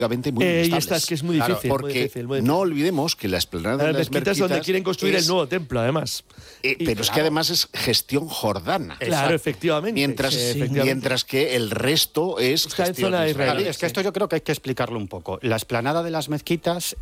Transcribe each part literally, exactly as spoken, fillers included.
muy eh, y inestables. esta es que es muy difícil, Claro, porque muy difícil, muy difícil. no olvidemos que la explanada de Las las mezquitas mezquitas donde quieren construir es, el nuevo templo, además. Eh, Y, pero claro, es que además es gestión jordana. Claro, Exacto. efectivamente. Mientras, sí, efectivamente. mientras que el resto es Está en gestión zona de israelí. Israel. Es que esto yo creo que hay que explicarlo un poco. La explanada de las mezquitas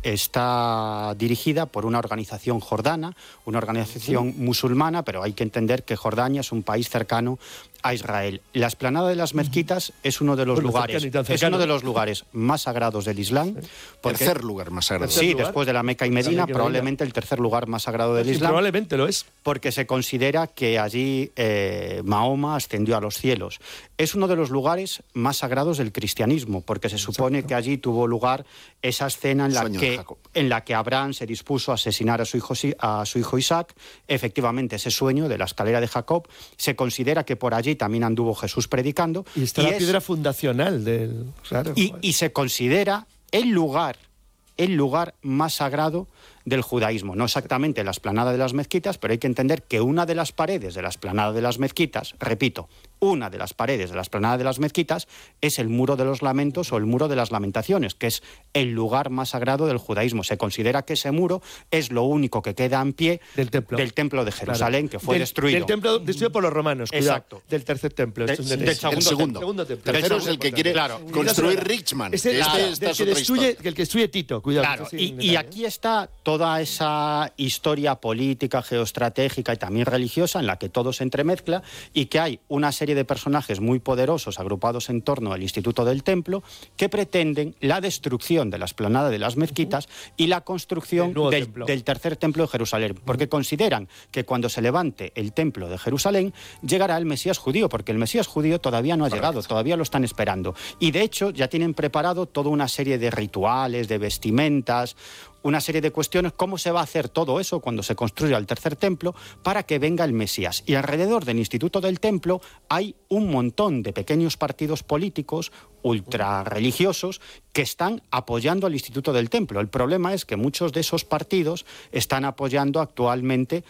está dirigida por una organización jordana, una organización musulmana, pero hay que entender que Jordania es un país cercano a Israel. La explanada de las mezquitas es uno de los Bueno, lugares, cercano y tan es cercano. uno de los lugares más sagrados del Islam. Porque, Tercer lugar más sagrado. sí, lugar. después de la Meca y Medina, Meca y probablemente el tercer lugar más sagrado del Sí, Islam. probablemente lo es. Porque se considera que allí eh, Mahoma ascendió a los cielos. Es uno de los lugares más sagrados del cristianismo, porque se supone Exacto. que allí tuvo lugar esa escena en la, Sueño de que, Jacob. en la que Abraham se dispuso a asesinar a su, hijo, a su hijo Isaac. Efectivamente, ese sueño de la escalera de Jacob, se considera que por allí también anduvo Jesús predicando. Y está y la es- piedra fundacional del... Claro, y, joder. y se considera el lugar, el lugar más sagrado del judaísmo. No exactamente la explanada de las mezquitas, pero hay que entender que una de las paredes de la explanada de las mezquitas, repito, una de las paredes de la explanada de las mezquitas es el muro de los lamentos o el muro de las lamentaciones, que es el lugar más sagrado del judaísmo. Se considera que ese muro es lo único que queda en pie Del templo. del templo de Jerusalén, Claro. que fue Del- destruido. Del templo destruido por los romanos, cuidado. Exacto. Del tercer templo. De- Esto es un del detalle. El segundo. Segundo templo. Tercero Del es el que segundo quiere templo. Claro. construir Cuidado. Richmond. Este, Este- claro, esta del es que otra destruye, historia. el que destruye Tito, cuidado. Claro, Esto sí, y, un y detalle. aquí está toda esa historia política, geoestratégica y también religiosa en la que todo se entremezcla y que hay una serie de personajes muy poderosos agrupados en torno al Instituto del Templo que pretenden la destrucción de la explanada de las mezquitas y la construcción El nuevo del, templo. del tercer templo de Jerusalén, porque consideran que cuando se levante el templo de Jerusalén llegará el Mesías judío, porque el Mesías judío todavía no ha llegado, todavía lo están esperando. Y de hecho ya tienen preparado toda una serie de rituales, de vestimentas, una serie de cuestiones, cómo se va a hacer todo eso cuando se construya el tercer templo para que venga el Mesías. Y alrededor del Instituto del Templo hay un montón de pequeños partidos políticos ultra religiosos que están apoyando al Instituto del Templo. El problema es que muchos de esos partidos están apoyando actualmente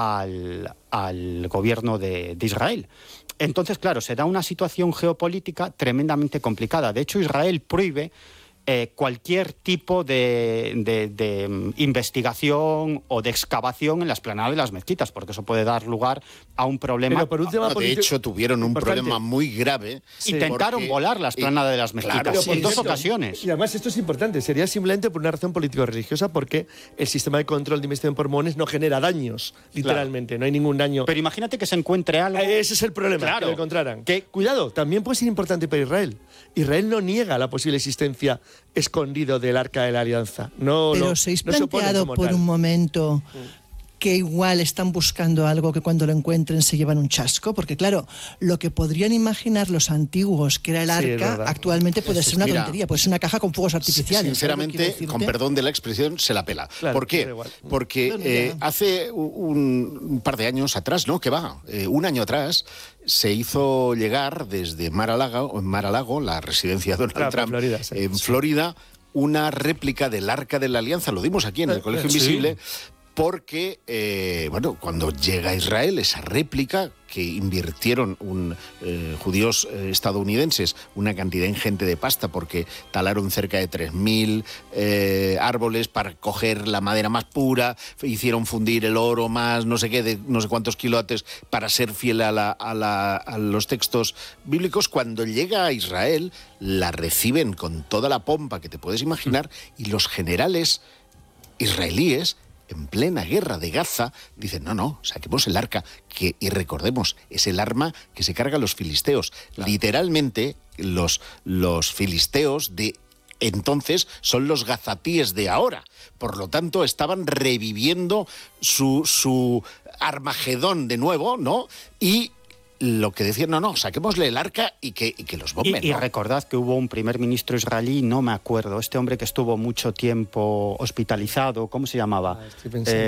al, al gobierno de, de Israel. Entonces, claro, se da una situación geopolítica tremendamente complicada. De hecho, Israel prohíbe Eh, cualquier tipo de, de, de um, investigación o de excavación en la explanada de las mezquitas, porque eso puede dar lugar a un problema. Pero por un tema No, de político hecho, tuvieron un importante. problema muy grave. Intentaron porque- volar la explanada de las mezquitas Claro, en sí, dos eso. ocasiones. Y además esto es importante, sería simplemente por una razón político-religiosa porque el sistema de control de investigación por mormones no genera daños, literalmente, no hay ningún daño. Pero imagínate que se encuentre algo. Eh, Ese es el problema, Claro. que lo encontraran. Que- Cuidado, también puede ser importante para Israel. Israel no niega la posible existencia escondido del Arca de la Alianza. No, Pero lo- ¿os habéis no se oponen planteado como por tal. un momento que igual están buscando algo que cuando lo encuentren se llevan un chasco? Porque claro, lo que podrían imaginar los antiguos, que era el Sí, es arca, verdad. actualmente puede ser una Mira, tontería, puede ser una caja con fuegos artificiales. ¿sabes lo que quiero Sinceramente, decirte? con perdón de la expresión, se la pela. Claro, ¿Por qué? da igual. Porque Bueno, eh, ya. hace un, un par de años atrás, ¿no? Que va, eh, un año atrás, se hizo llegar desde Mar-a-Lago, Mar-a-Lago, la residencia de Donald Claro, Trump, Florida, sí. en Florida, una réplica del Arca de la Alianza. Lo dimos aquí en el Eh, Colegio sí. Invisible. Porque, eh, bueno, cuando llega a Israel, esa réplica que invirtieron un, eh, judíos eh, estadounidenses una cantidad ingente de pasta porque talaron cerca de tres mil eh, árboles para coger la madera más pura, hicieron fundir el oro más no sé qué, de no sé cuántos quilates para ser fiel a, la, a, la, a los textos bíblicos. Cuando llega a Israel, la reciben con toda la pompa que te puedes imaginar y los generales israelíes, en plena guerra de Gaza, dicen, no, no, saquemos el arca, que, y recordemos, es el arma que se cargan los filisteos. Claro. Literalmente, los, los filisteos de entonces son los gazatíes de ahora. Por lo tanto, estaban reviviendo su, su Armagedón de nuevo, ¿no? Y lo que decían, no, no, saquémosle el arca y que, y que los bomben. Y, y ¿no? recordad que hubo un primer ministro israelí, no me acuerdo, este hombre que estuvo mucho tiempo hospitalizado, ¿cómo se llamaba? Ah, estoy pensando. Eh,